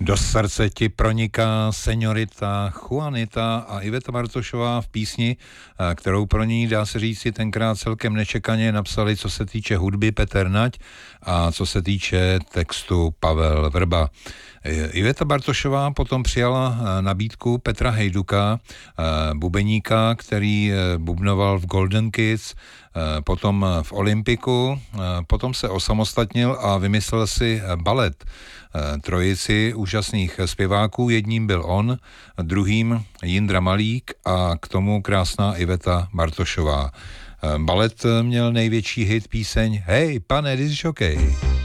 Do srdce ti proniká señorita Juanita a Iveta Bartošová v písni, kterou pro ní, dá se říct, tenkrát celkem nečekaně napsali, co se týče hudby, Petr Nať a co se týče textu Pavel Vrba. Iveta Bartošová potom přijala nabídku Petra Hejduka, bubeníka, který bubnoval v Golden Kids, potom v Olympiku, potom se osamostatnil a vymyslel si balet. Trojici úžasných zpěváků, jedním byl on, druhým Jindra Malík a k tomu krásná Iveta Bartošová. Balet měl největší hit píseň Hej, pane disjokej.